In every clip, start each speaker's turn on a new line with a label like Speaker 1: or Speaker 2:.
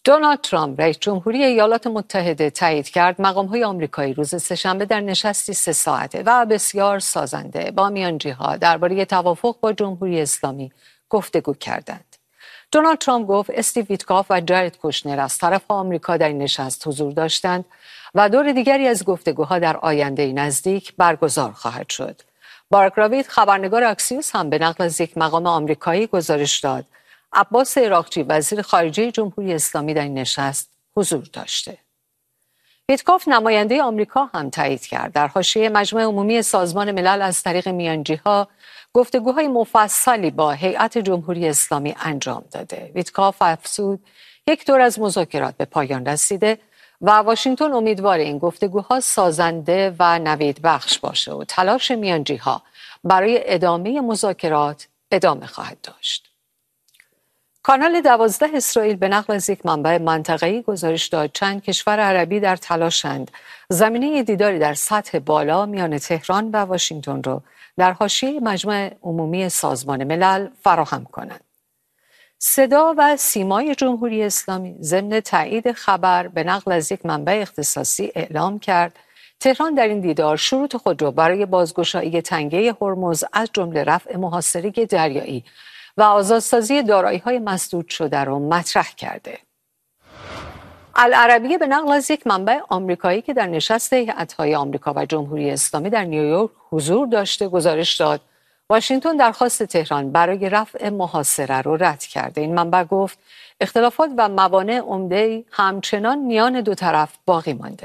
Speaker 1: دونالد ترامپ رئیس جمهوری ایالات متحده تایید کرد مقام‌های آمریکایی روز سه‌شنبه در نشستی 3 ساعته و بسیار سازنده با میانجی‌ها درباره توافق با جمهوری اسلامی گفتگو کردند. دونالد ترامپ گفت استیو ویتکاف و جارد کوشنر از طرف آمریکا در این نشست حضور داشتند و دور دیگری از گفتگوها در آینده نزدیک برگزار خواهد شد. بارک راوید خبرنگار اکسیوس هم به نقل از یک مقام آمریکایی گزارش داد عباس عراقچی وزیر خارجه جمهوری اسلامی در این نشست حضور داشته. ویتکاف نماینده آمریکا هم تایید کرد در حاشیه مجمع عمومی سازمان ملل از طریق میانجی‌ها گفتگوهای مفصلی با هیئت جمهوری اسلامی انجام داده. ویتکاف افزود یک دور از مذاکرات به پایان رسیده و واشنگتن امیدوار این گفتگوها سازنده و نویدبخش باشه و تلاش میانجی‌ها برای ادامه مذاکرات ادامه خواهد داشت. کانال 12 اسرائیل به نقل از یک منبع منطقه‌ای گزارش داد چند کشور عربی در تلاشند زمینه دیداری در سطح بالا میان تهران و واشنگتن را در حاشیه مجمع عمومی سازمان ملل فراهم کنند. صدا و سیمای جمهوری اسلامی ضمن تایید خبر به نقل از یک منبع اختصاصی اعلام کرد تهران در این دیدار شروط خود را برای بازگشایی تنگه هرمز از جمله رفع محاصره دریایی و آزادسازی دارایی‌های مسدود شده را مطرح کرده. العربیه به نقل از یک منبع آمریکایی که در نشست هیئت‌های آمریکا و جمهوری اسلامی در نیویورک حضور داشته گزارش داد واشنگتن درخواست تهران برای رفع محاصره را رد کرده. این منبع گفت اختلافات و موانع عمده همچنان میان دو طرف باقی مانده.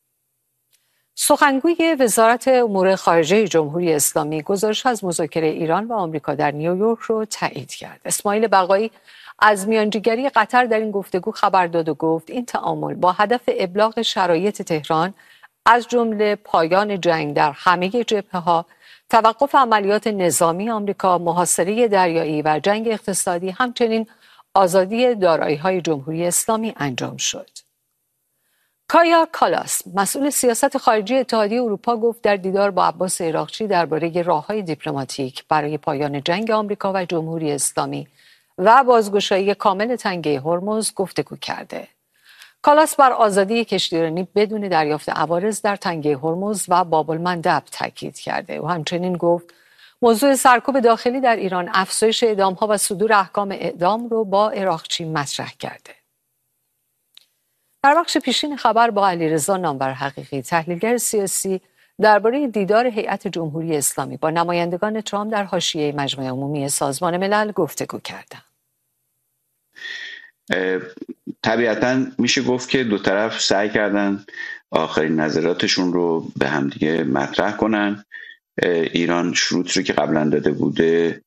Speaker 1: سخنگوی وزارت امور خارجه جمهوری اسلامی گزارش از مذاکره ایران و آمریکا در نیویورک را تایید کرد. اسماعیل بقایی از میانجیگری قطر در این گفتگو خبر داد و گفت این تعامل با هدف ابلاغ شرایط تهران از جمله پایان جنگ در همه جبهه‌ها، توقف عملیات نظامی آمریکا، محاصره دریایی و جنگ اقتصادی، همچنین آزادی دارایی‌های جمهوری اسلامی انجام شد. کایا کالاس مسئول سیاست خارجی اتحادیه اروپا گفت در دیدار با عباس عراقچی درباره راه‌های دیپلماتیک برای پایان جنگ آمریکا و جمهوری اسلامی و بازگشایی کامل تنگه هرمز گفتگو کرده. کالاس بر آزادی کشتیرانی بدون دریافت عوارض در تنگه هرمز و باب المندب تاکید کرده و همچنین گفت موضوع سرکوب داخلی در ایران، افزایش اعدام‌ها و صدور احکام اعدام رو با عراقچی مطرح کرده. در بخش پیشین خبر با علیرضا نامور حقیقی تحلیلگر سیاسی درباره دیدار هیئت جمهوری اسلامی با نمایندگان ترامپ در حاشیه مجمع عمومی سازمان ملل گفتگو کردند.
Speaker 2: طبیعتاً میشه گفت که دو طرف سعی کردن آخرین نظراتشون رو به همدیگه مطرح کنن. ایران شروط رو که قبلا داده بوده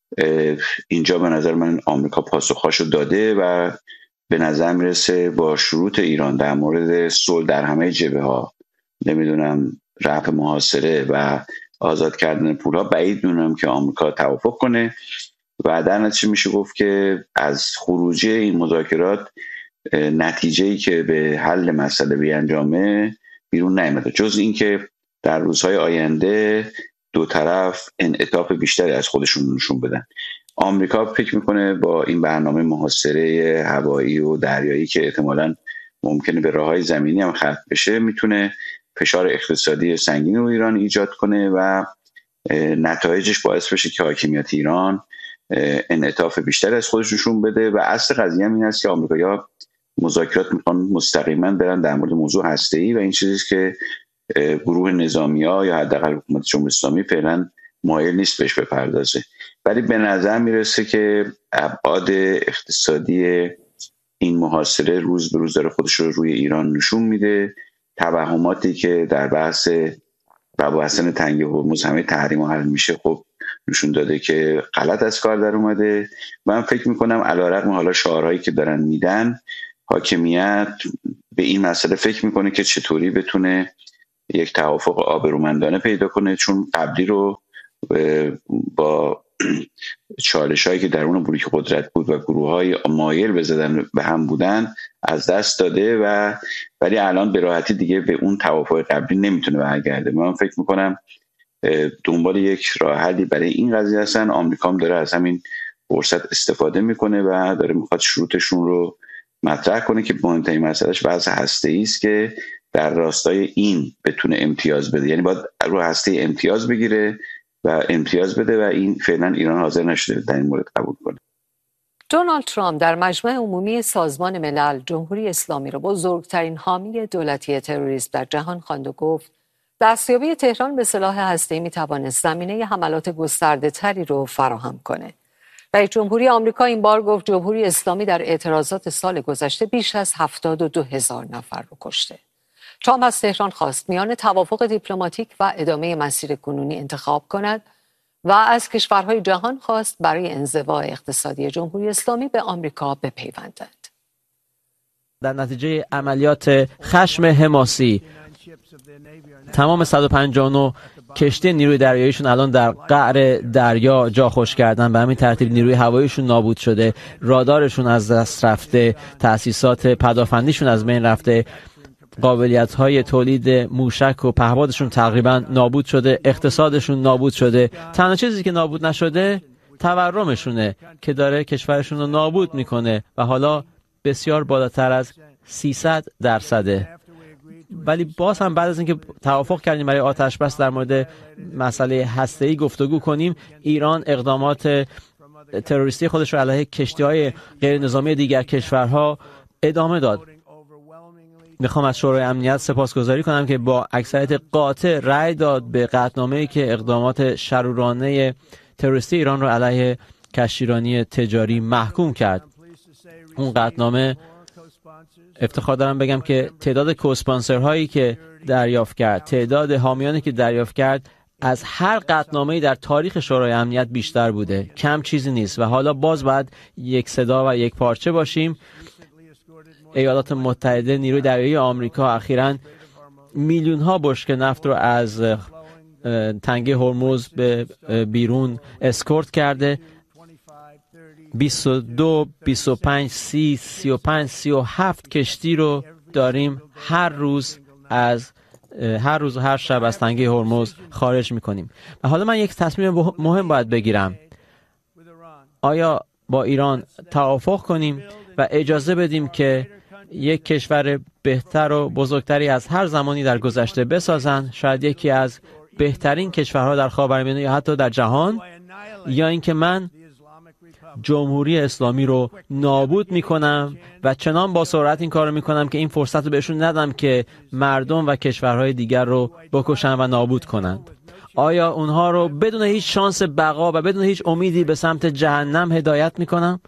Speaker 2: اینجا به نظر من آمریکا پاسخاشو داده و به نظر میرسه با شروط ایران در مورد صلح در همه جبهه‌ها، نمیدونم رفع محاصره و آزاد کردن پولها، بعید میدونم که آمریکا توافق کنه و در نتیجه میشه گفت که از خروجی این مذاکرات نتیجه‌ای که به حل مسئله بیانجامه بیرون نیامده، جز اینکه در روزهای آینده دو طرف انعطاف بیشتری از خودشون نشون بدن. آمریکا فکر میکنه با این برنامه محاصره هوایی و دریایی که احتمالاً ممکنه به راههای زمینی هم ختم بشه، میتونه فشار اقتصادی سنگین رو ایران ایجاد کنه و نتایجش باعث بشه که حاکمیت ایران انعطاف بیشتری از خودش نشون بده. و اصل قضیه هم این است که آمریکایی‌ها مذاکرات میخوان مستقیما برن در مورد موضوع هسته‌ای و این چیزی که گروه نظامی‌ها یا حداقل حکومت جمهوری اسلامی فعلا مایل نیست بهش بپردازه. ولی به نظر میرسه که ابعاد اقتصادی این محاصره روز به روز داره خودش رو روی ایران نشون میده. توهماتی که در بحث مباحث تنگه هرمز همه تحریم حل میشه خب نشون داده که غلط از کار در اومده. من فکر میکنم علیرغم حالا شعارهایی که دارن میدن، حاکمیت به این مسئله فکر میکنه که چطوری بتونه یک توافق آبرومندانه پیدا کنه، چون قبلی رو با چالش‌هایی که درون بلوک قدرت بود و گروه‌های مایل بزدن به هم بودن از دست داده و ولی الان به راحتی دیگه به اون توافق قبلی نمیتونه برگرده. من فکر میکنم دنبال یک راه حلی برای این قضیه هستن. آمریکا هم داره از همین فرصت استفاده میکنه و داره میخواد شروطشون رو مطرح کنه که مهمترین مسئلهش بحث هسته‌ای است که در راستای این بتونه امتیاز بده، یعنی باید رو هسته امتیاز بگیره و امتیاز بده و این فعلا ایران حاضر نشده در این مورد قبول کنه.
Speaker 1: دونالد ترامپ در مجمع عمومی سازمان ملل جمهوری اسلامی را بزرگترین حامی دولتی تروریسم در جهان خواند و گفت دستیابی تهران به سلاح هسته‌ای می‌توانست زمینه حملات گسترده‌تری را فراهم کند. رئیس جمهوری آمریکا این بار گفت جمهوری اسلامی در اعتراضات سال گذشته بیش از 72,000 نفر را کشته. ترامپ از تهران خواست میان توافق دیپلماتیک و ادامه مسیر کنونی انتخاب کند و از کشورهای جهان خواست برای انزوا اقتصادی جمهوری اسلامی به آمریکا بپیوندند.
Speaker 3: در نتیجه عملیات خشم حماسی تمام 159 کشتی نیروی دریاییشون الان در قعر دریا جا خوش کردن، به همین ترتیب نیروی هواییشون نابود شده، رادارشون از دست رفته، تأسیسات پدافندیشون از بین رفته، قابلیت‌های تولید موشک و پهپادشون تقریبا نابود شده، اقتصادشون نابود شده. تنها چیزی که نابود نشده تورمشونه که داره کشورشون رو نابود میکنه و حالا بسیار بالاتر از 300%. ولی باز هم بعد از اینکه توافق کردیم برای آتش بس در مورد مسئله هسته‌ای گفتگو کنیم، ایران اقدامات تروریستی خودش رو علیه کشتی‌های غیر نظامی دیگر کشورها ادامه داد. میخوام از شورای امنیت سپاسگزاری کنم که با اکثریت قاطع رأی داد به قطعنامه‌ای که اقدامات شرورانه تروریستی ایران را علیه کشتیرانی تجاری محکوم کرد. اون قطعنامه افتخار دارم بگم که تعداد کوسپانسرهایی که دریافت کرد، تعداد حامیانی که دریافت کرد از هر قطعنامه‌ای در تاریخ شورای امنیت بیشتر بوده. کم چیزی نیست و حالا باز باید یک صدا و یک پارچه باشیم. ایالات متحده، نیروی دریایی آمریکا اخیراً میلیون‌ها بشکه نفت رو از تنگه هرمز به بیرون اسکورت کرده. 22 25 30 35 37 کشتی رو داریم هر روز و هر شب از تنگه هرمز خارج میکنیم. و حالا من یک تصمیم مهم باید بگیرم. آیا با ایران توافق کنیم و اجازه بدیم که یک کشور بهتر و بزرگتری از هر زمانی در گذشته بسازن، شاید یکی از بهترین کشورها در خاورمیانه یا حتی در جهان، یا اینکه من جمهوری اسلامی رو نابود میکنم و چنان با سرعت این کار رو میکنم که این فرصت رو بهشون ندم که مردم و کشورهای دیگر رو بکشن و نابود کنند. آیا اونها رو بدون هیچ شانس بقا و بدون هیچ امیدی به سمت جهنم هدایت میکنم؟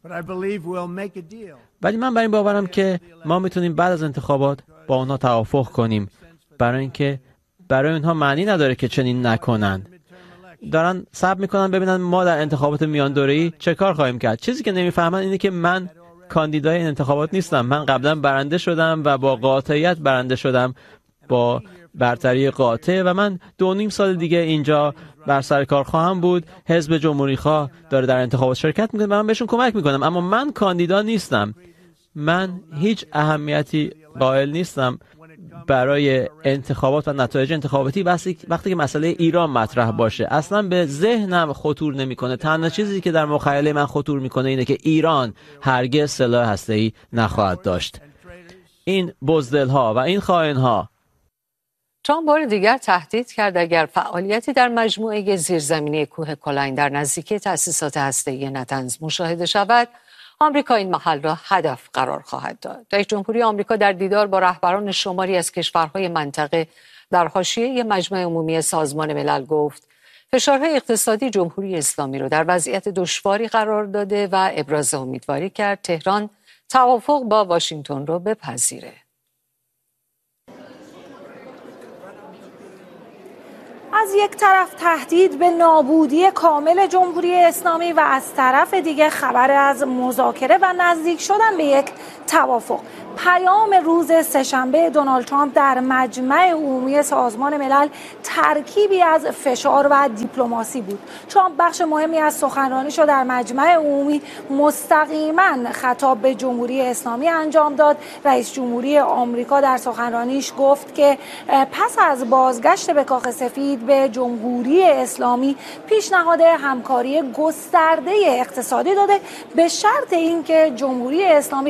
Speaker 3: ولی من بر این باورم که ما میتونیم بعد از انتخابات با اونها توافق کنیم، برای اینکه برای اونها معنی نداره که چنین نکنند. دارن صبر میکنن ببینن ما در انتخابات میان دوره‌ای چه کار خواهیم کرد. چیزی که نمیفهمن اینه که من کاندیدای این انتخابات نیستم. من قبلا برنده شدم و با قاطعیت برنده شدم، با برتری قاطع، و من 2.5 سال دیگه اینجا بر سر کار خواهم بود. حزب جمهوری خواه داره در انتخابات شرکت میکنه و من بهشون کمک میکنم، اما من کاندیدا نیستم. من هیچ اهمیتی قائل نیستم برای انتخابات و نتایج انتخاباتی وقتی که مسئله ایران مطرح باشه. اصلا به ذهنم خطور نمیکنه. تنها چیزی که در مخیله من خطور میکنه اینه که ایران هرگز سلاح هسته‌ای نخواهد داشت. این بزدل‌ها و این خائن‌ها.
Speaker 1: ترامپ بار دیگر تهدید کرد اگر فعالیتی در مجموعه زیرزمینی کوه کلاین در نزدیکی تأسیسات هسته‌ای نتنز مشاهده شود، آمریکا این محل را هدف قرار خواهد داد. رئیس جمهوری آمریکا در دیدار با رهبران شماری از کشورهای منطقه در حاشیه مجمع عمومی سازمان ملل گفت فشارهای اقتصادی جمهوری اسلامی را در وضعیت دشواری قرار داده و ابراز امیدواری کرد تهران توافق با واشنگتن را بپذیره.
Speaker 4: از یک طرف تهدید به نابودی کامل جمهوری اسلامی و از طرف دیگه خبر از مذاکره و نزدیک شدن به یک توافق. پیام روز سه‌شنبه دونالد ترامپ در مجمع عمومی سازمان ملل ترکیبی از فشار و دیپلماسی بود. ترامپ بخش مهمی از سخنرانیش رو در مجمع عمومی مستقیما خطاب به جمهوری اسلامی انجام داد. رئیس جمهوری آمریکا در سخنرانیش گفت که پس از بازگشت به کاخ سفید به جمهوری اسلامی پیشنهاد همکاری گسترده اقتصادی داده، به شرط اینکه جمهوری اسلامی برنامه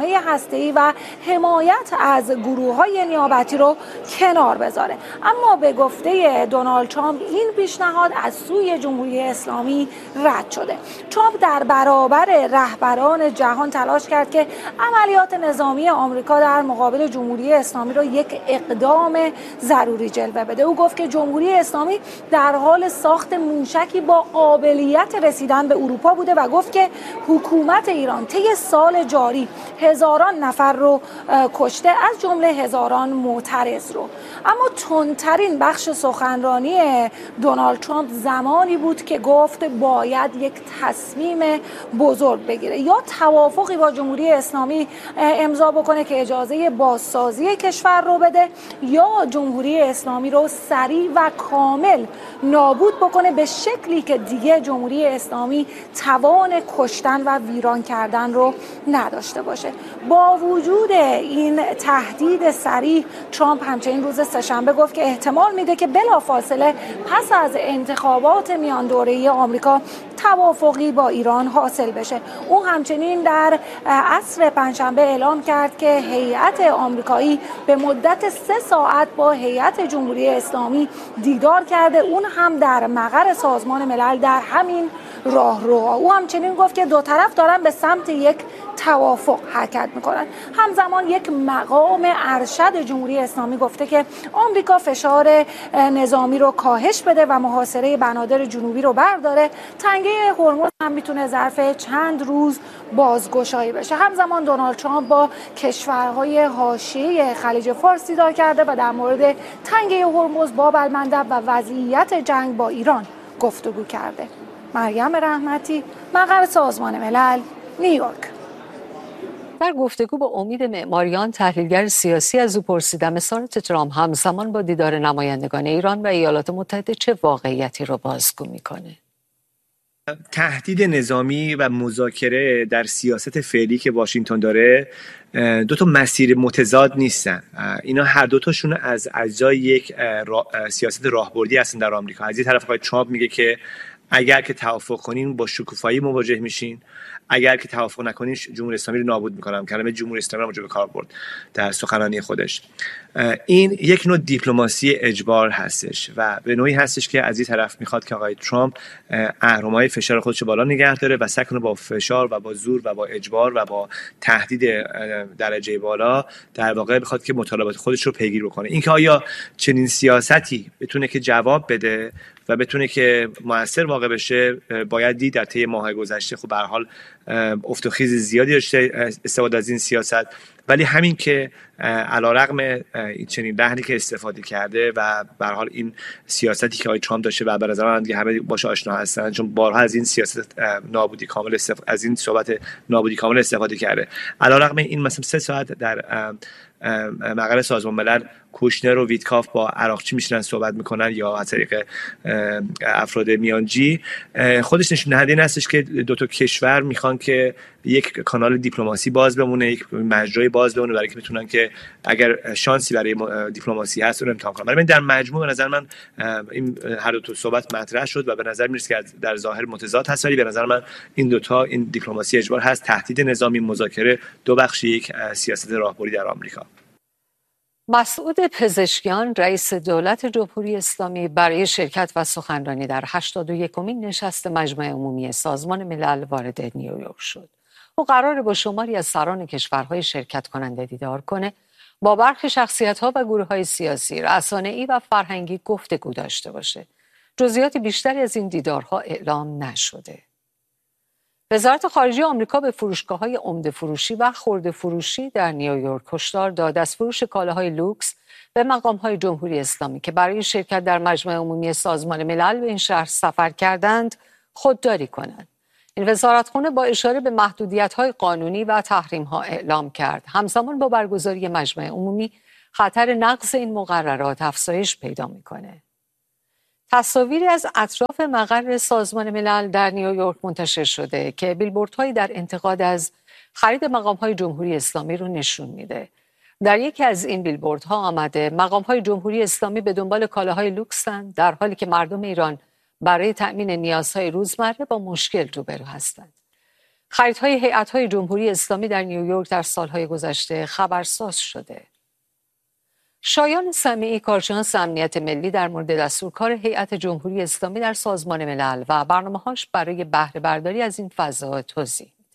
Speaker 4: برنامه هسته‌ای و حمایت از گروه‌های نیابتی رو کنار بذاره. اما به گفته دونالد ترامپ این پیشنهاد از سوی جمهوری اسلامی رد شده. ترامپ در برابر رهبران جهان تلاش کرد که عملیات نظامی آمریکا در مقابل جمهوری اسلامی رو یک اقدام ضروری جلوه بده. او گفت که جمهوری اسلامی در حال ساخت موشکی با قابلیت رسیدن به اروپا بوده و گفت که حکومت ایران طی سال جاری هزاران نفر رو کشته، از جمله هزاران معترض رو. اما تندترین بخش سخنرانی دونالد ترامپ زمانی بود که گفت باید یک تصمیم بزرگ بگیره، یا توافقی با جمهوری اسلامی امضا بکنه که اجازه بازسازی کشور رو بده، یا جمهوری اسلامی رو سریع و کامل نابود بکنه به شکلی که دیگه جمهوری اسلامی توان کشتن و ویران کردن رو نداشته باشه. با وجود این تهدید سریع، ترامپ همچنین روز سه‌شنبه گفت که احتمال میده که بلافاصله پس از انتخابات میان دوره‌ای آمریکا توافقی با ایران حاصل بشه. او همچنین در عصر پنجشنبه اعلام کرد که هیئت آمریکایی به مدت 3 ساعت با هیئت جمهوری اسلامی دیدار کرده، اون هم در مقر سازمان ملل در همین راهرو. او همچنین گفت که دو طرف دارن به سمت یک توافق حرکت میکنن. همزمان یک مقام ارشد جمهوری اسلامی گفته که آمریکا فشار نظامی رو کاهش بده و محاصره بنادر جنوبی رو برداره. تنگه هرمز هم میتونه ظرف چند روز بازگشایی بشه. همزمان دونالد ترامپ با کشورهای حاشیه خلیج فارس دیدار کرده و در مورد تنگه هرمز، باب المندب و وضعیت جنگ با ایران گفتگو کرده. مریم رحمتی، مقر سازمان ملل، نیویورک.
Speaker 1: در گفتگو با امید معماریان، تحلیلگر سیاسی، از او پرسیدم اصرارات ترامپ همزمان با دیدار نمایندگان ایران و ایالات متحده چه واقعیتی را بازگو میکنه؟
Speaker 5: تهدید نظامی و مذاکره در سیاست فعلی که واشنگتن داره دو تا مسیر متضاد نیستن. اینا هر دو تاشون از اجزای یک سیاست راهبردی هستن در آمریکا. از این طرف آقای ترامپ میگه که اگر که توافق کنین با شکوفایی مواجه میشین، اگر که توافق نکنین جمهوری اسلامی رو نابود میکنم. کلمه جمهوری اسلامی رو به کار برد در سخنرانی خودش. این یک نوع دیپلماسی اجبار هستش و به نوعی هستش که از این طرف میخواد که آقای ترامپ اهرم‌های فشار خودش رو بالا نگه داره و سعی کنه با فشار و با زور و با اجبار و با تهدید درجه بالا در واقع بخواد که مطالبات خودش رو پیگیری بکنه. اینکه آیا چنین سیاستی بتونه که جواب بده و بتونه که مؤثر واقع بشه، باید دید. در طی ماه‌های گذشته خب به هر حال افت و خیز زیادی داشته استفاده از این سیاست، ولی همین که علیرغم چنین لحنی که استفاده کرده و به هر حال این سیاستی که آقای ترامپ داشته و به نظر من دیگه همه باشه آشنا هستن، چون بارها از این سیاست نابودی کامل از این صحبت نابودی کامل استفاده کرده. علیرغم این مثلا 3 ساعت در مقر سازمان ملل کوشنر و ویتکاف با عراقچی میشنن صحبت میکنن یا از طریق افراد میانجی، خودش نشون دهنده این هستش که دو تا کشور میخوان که یک کانال دیپلماسی باز بمونه، یک مجرای باز بمونه برای که بتونن که اگر شانسی برای دیپلماسی هست رو امتحان کنن. من در مجموع به نظر من این هر دو تا صحبت مطرح شد و به نظر میرسه که در ظاهر متضاد هست، ولی به نظر من این دو تا، این دیپلماسی اجبار هست، تهدید نظامی، مذاکره، دو بخش یک سیاست راهبردی در آمریکا.
Speaker 1: مسعود پزشکیان، رئیس دولت جمهوری اسلامی، برای شرکت و سخنرانی در 81مین نشست مجمع عمومی سازمان ملل وارد نیویورک شد. او قراره با شماری از سران کشورهای شرکت کننده دیدار کنه، با برخی شخصیت‌ها و گروه‌های سیاسی، رسانه‌ای و فرهنگی گفتگو داشته باشه. جزئیات بیشتری از این دیدارها اعلام نشده. وزارت خارجه آمریکا به فروشگاه‌های عمده فروشی و خرده فروشی در نیویورک هشدار داد از فروش کالاهای لوکس به مقام‌های جمهوری اسلامی که برای شرکت در مجمع عمومی سازمان ملل به این شهر سفر کردند خودداری کنند. این وزارتخانه با اشاره به محدودیت‌های قانونی و تحریم‌ها اعلام کرد همزمان با برگزاری مجمع عمومی خطر نقض این مقررات افزایش پیدا می‌کنه. تصاویری از اطراف مقر سازمان ملل در نیویورک منتشر شده که بیلبوردهایی در انتقاد از خرید مقام‌های جمهوری اسلامی رو نشون میده. در یکی از این بیلبوردها آمده مقام‌های جمهوری اسلامی به دنبال کالاهای لوکسند، در حالی که مردم ایران برای تأمین نیازهای روزمره با مشکل روبرو هستند. خریدهای هیئت‌های جمهوری اسلامی در نیویورک در سالهای گذشته خبرساز شده. شایان سمیعی، کارشناس امنیت ملی، در مورد دستورکار هیئت جمهوری اسلامی در سازمان ملل و برنامه‌هاش برای بهره برداری از این فضا توضیح میده.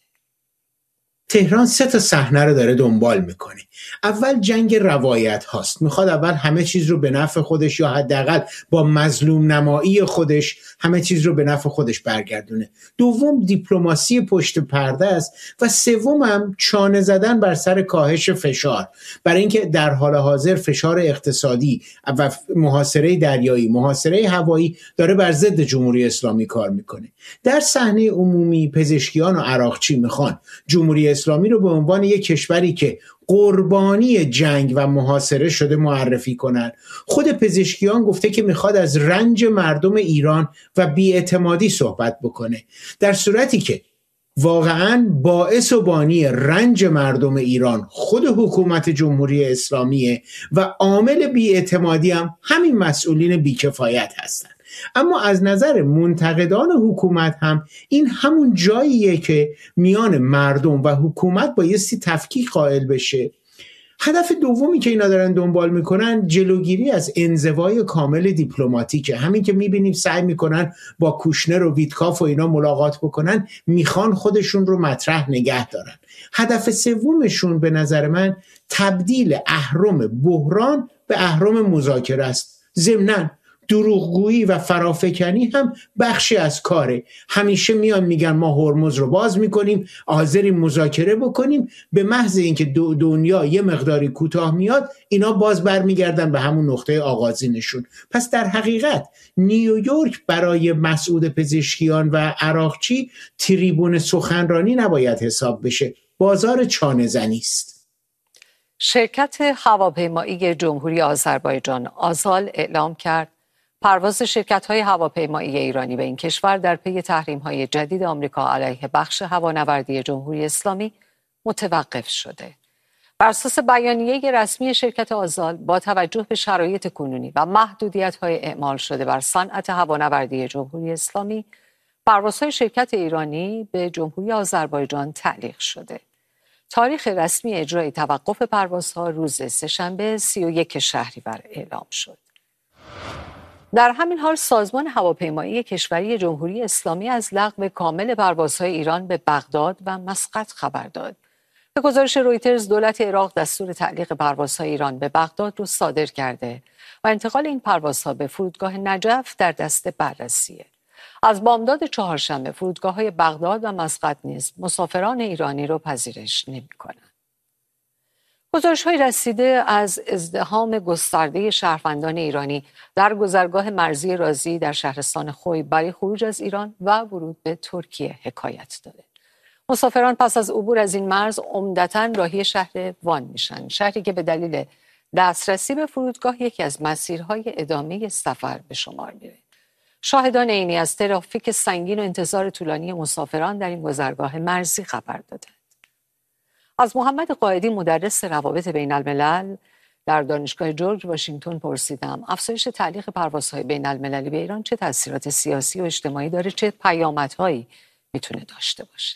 Speaker 6: تهران 3 صحنه رو داره دنبال میکنه. اول جنگ روایت هاست. میخواد اول همه چیز رو به نفع خودش یا حداقل با مظلوم نمایی خودش همه چیز رو به نفع خودش برگردونه. دوم دیپلماسی پشت پرده است و سوم هم چانه زدن بر سر کاهش فشار، برای اینکه در حال حاضر فشار اقتصادی و محاصره دریایی، محاصره هوایی داره بر ضد جمهوری اسلامی کار میکنه. در صحنه عمومی پزشکیان و عراقچی میخوان جمهوری اسلامی رو به عنوان یک کشوری که قربانی جنگ و محاصره شده معرفی کنن. خود پزشکیان گفته که میخواد از رنج مردم ایران و بی‌اعتمادی صحبت بکنه، در صورتی که واقعاً باعث و بانی رنج مردم ایران خود حکومت جمهوری اسلامیه و عامل بی‌اعتمادی هم همین مسئولین بیکفایت هستن. اما از نظر منتقدان حکومت هم این همون جاییه که میان مردم و حکومت بایستی تفکیک قائل بشه. هدف دومی که اینا دارن دنبال میکنن جلوگیری از انزوای کامل دیپلماتیکه. همین که میبینیم سعی میکنن با کوشنر و ویتکاف و اینا ملاقات بکنن، میخوان خودشون رو مطرح نگه دارن. هدف سومشون به نظر من تبدیل اهرم بحران به اهرم مذاکره است. ضمناً دروغگویی و فرافکنی هم بخشی از کاره. همیشه میان میگن ما هرمز رو باز میکنیم، حاضریم مذاکره بکنیم، به محض اینکه دنیا یه مقداری کوتاه میاد اینا باز برمیگردن به همون نقطه آغازینشون. پس در حقیقت نیویورک برای مسعود پزشکیان و عراقچی تریبون سخنرانی نباید حساب بشه، بازار چانه زنی است.
Speaker 1: شرکت هواپیمایی جمهوری آذربایجان آزال اعلام کرد پرواز شرکت‌های هواپیمایی ایرانی به این کشور در پی تحریم‌های جدید آمریکا علیه بخش هوانوردی جمهوری اسلامی متوقف شده. بر اساس بیانیه رسمی شرکت آزال، با توجه به شرایط کنونی و محدودیت‌های اعمال شده بر صنعت هوانوردی جمهوری اسلامی، پروازهای شرکت ایرانی به جمهوری آذربایجان تعلیق شده. تاریخ رسمی اجرای توقف پروازها روز سه‌شنبه 31 شهریور اعلام شد. در همین حال سازمان هواپیمایی کشوری جمهوری اسلامی از لغو کامل پروازهای ایران به بغداد و مسقط خبر داد. به گزارش رویترز، دولت عراق دستور تعلیق پروازهای ایران به بغداد را صادر کرده و انتقال این پروازها به فرودگاه نجف در دست بررسیه. از بامداد چهارشنبه فرودگاه‌های بغداد و مسقط نیز مسافران ایرانی را پذیرش نمی‌کنند. گزارش‌های رسیده از ازدحام گسترده شهروندان ایرانی در گذرگاه مرزی رازی در شهرستان خوی برای خروج از ایران و ورود به ترکیه حکایت داده. مسافران پس از عبور از این مرز عمدتاً راهی شهر وان میشن، شهری که به دلیل دسترسی به فرودگاه یکی از مسیرهای ادامه سفر به شمار میره. شاهدان عینی از ترافیک سنگین و انتظار طولانی مسافران در این گذرگاه مرزی خبر دادند. از محمد قائدی، مدرس روابط بین الملل در دانشگاه جورج واشنگتن، پرسیدم افزایش تعلیق پروازهای بین المللی به ایران چه تاثیرات سیاسی و اجتماعی داره، چه پیامدهایی میتونه داشته باشه؟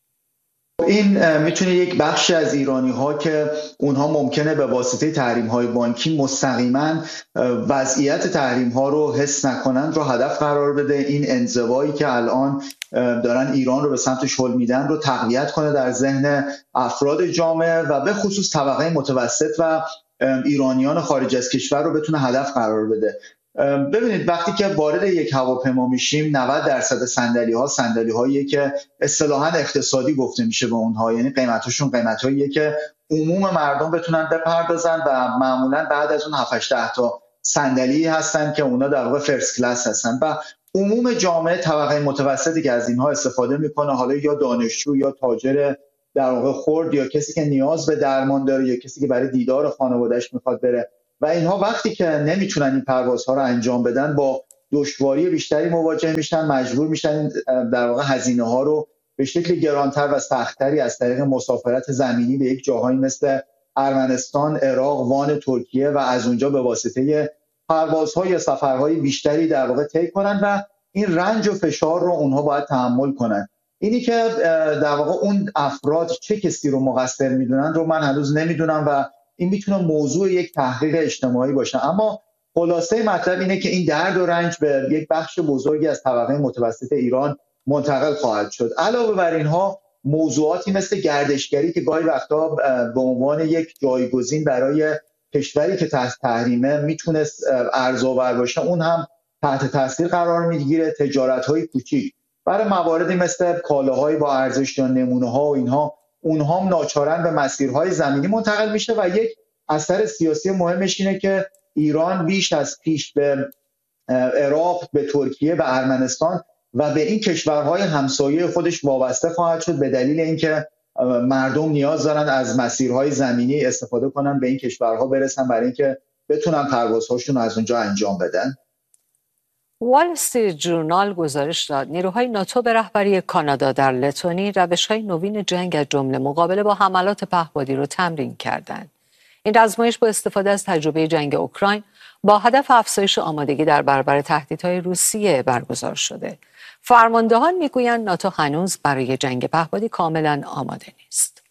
Speaker 7: این میتونه یک بخشی از ایرانی ها که اونها ممکنه به واسطه تحریم های بانکی مستقیما وضعیت تحریم ها رو حس نکنند رو هدف قرار بده. این انزوایی که الان دارن ایران رو به سمتش هل میدن رو تقویت کنه در ذهن افراد جامعه و به خصوص طبقه متوسط و ایرانیان خارج از کشور رو بتونه هدف قرار بده. ببینید وقتی که وارد یک هواپیما میشیم 90% صندلی‌هایی که اصطلاحاً اقتصادی گفته میشه به اونها، یعنی قیمتاشون قیمتاییه که عموم مردم بتونن بپردازن و معمولاً بعد از اون 7-8 تا صندلی هستن که اونا در واقع فرست کلاس هستن و عموم جامعه طبقه متوسطی که از اینها استفاده میکنه، حالا یا دانشجو یا تاجر در واقع خرد یا کسی که نیاز به درمان داره یا کسی که برای دیدار خانواده‌اش میخواد بره و اینها وقتی که نمیتونن این پروازها رو انجام بدن با دشواری بیشتری مواجه میشن، مجبور میشن در واقع هزینه ها رو به شکل گرانتر و سخت‌تری از طریق مسافرت زمینی به یک جاهایی مثل ارمنستان، عراق، وان، ترکیه و از اونجا به واسطه پروازها یا سفرهای بیشتری در واقع طی کنن و این رنج و فشار رو اونها باید تحمل کنن. اینی که در واقع اون افراد چه کسی رو مقصر میدونن رو من هنوز نمیدونم و این میتونه موضوع یک تحقیق اجتماعی باشه. اما خلاصه مطلب اینه که این درد و رنج به یک بخش بزرگی از طبقه متوسط ایران منتقل خواهد شد. علاوه بر اینها موضوعاتی مثل گردشگری که گاهی وقتا به عنوان یک جایگزین برای کشوری که تحت تحریمه میتونست ارزآور باشه، اون هم تحت تاثیر قرار میگیره. تجارت‌های کوچیک برای مواردی مثل کالاهای با ارزش یا نمونه‌ها و اینها، اونها هم ناچارن به مسیرهای زمینی منتقل میشه و یک اثر سیاسی مهمش اینه که ایران بیش از پیش به عراق، به ترکیه، به ارمنستان و به این کشورهای همسایه خودش وابسته خواهد شد، به دلیل اینکه مردم نیاز دارن از مسیرهای زمینی استفاده کنن به این کشورها برسن برای اینکه بتونن پروازهاشون از اونجا انجام بدن.
Speaker 1: وال استریت ژورنال گزارش داد نیروهای ناتو به رهبری کانادا در لتونی روش‌های نوین جنگ از جمله مقابله با حملات پهپادی رو تمرین کردند. این آزمایش با استفاده از تجربه جنگ اوکراین با هدف افزایش آمادگی در برابر تهدیدهای روسیه برگزار شده. فرماندهان میگویند ناتو هنوز برای جنگ پهپادی کاملا آماده نیست.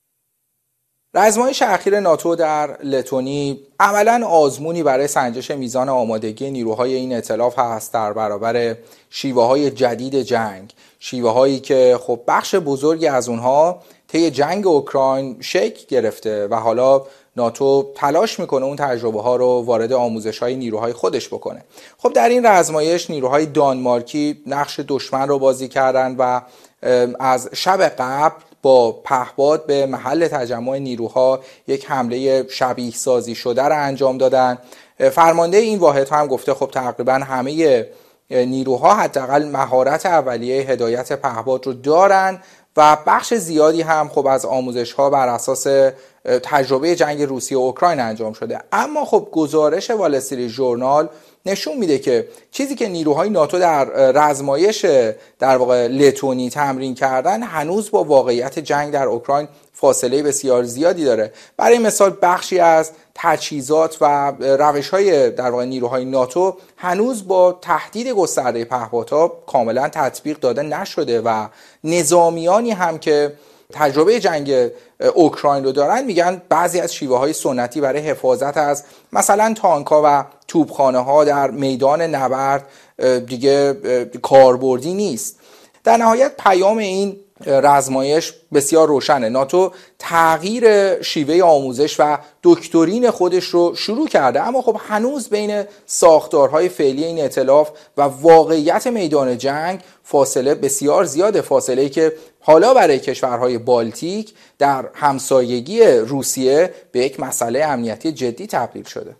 Speaker 8: آزمایش اخیر ناتو در لتونی عملاً آزمونی برای سنجش میزان آمادگی نیروهای این ائتلاف هست در برابر شیوه‌های جدید جنگ، شیوه‌هایی که خب بخش بزرگی از اونها طی جنگ اوکراین شکل گرفته و حالا ناتو تلاش میکنه اون تجربه ها رو وارد آموزش های نیروهای خودش بکنه. خب در این آزمایش نیروهای دانمارکی نقش دشمن رو بازی کردن و از شب قبل با پهپاد به محل تجمع نیروها یک حمله شبیه سازی شده را انجام دادن. فرمانده این واحد هم گفته خب تقریبا همه نیروها حداقل مهارت اولیه هدایت پهپاد رو دارن و بخش زیادی هم خب از آموزش ها بر اساس تجربه جنگ روسیه و اوکراین انجام شده. اما خب گزارش وال استریت ژورنال نشون میده که چیزی که نیروهای ناتو در آزمایش در واقع لتونی تمرین کردن هنوز با واقعیت جنگ در اوکراین فاصله بسیار زیادی داره. برای مثال بخشی از تجهیزات و روش‌های در واقع نیروهای ناتو هنوز با تهدید گسترده پهپادها کاملا تطبیق داده نشده و نظامیانی هم که تجربه جنگ اوکراین رو دارن میگن بعضی از شیوه‌های سنتی برای حفاظت از مثلا تانک‌ها و توپخانه‌ها در میدان نبرد دیگه کاربردی نیست. در نهایت پیام این آزمایش بسیار روشنه. ناتو تغییر شیوه آموزش و دکترین خودش رو شروع کرده، اما خب هنوز بین ساختارهای فعلی این ائتلاف و واقعیت میدان جنگ فاصله بسیار زیاده، فاصله‌ای که حالا برای کشورهای بالتیک در همسایگی روسیه به یک مسئله امنیتی جدی تبدیل شده.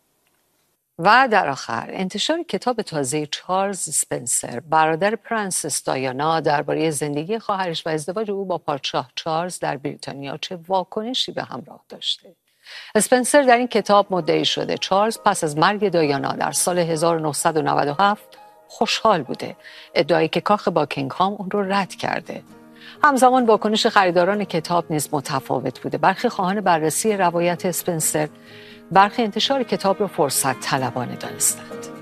Speaker 1: و در آخر انتشار کتاب تازه چارلز اسپنسر برادر پرنسس دایانا درباره زندگی خواهرش و ازدواج او با پادشاه چارلز در بریتانیا چه واکنشی به همراه داشته. اسپنسر در این کتاب مدعی شده چارلز پس از مرگ دایانا در سال 1997 خوشحال بوده، ادعایی که کاخ باکینگهام اون رو رد کرده. همزمان واکنش خریداران کتاب نیز متفاوت بوده. برخی خواهان بررسی روایت اسپنسر برخی انتشار کتاب را فرصت طلبانه دانستند.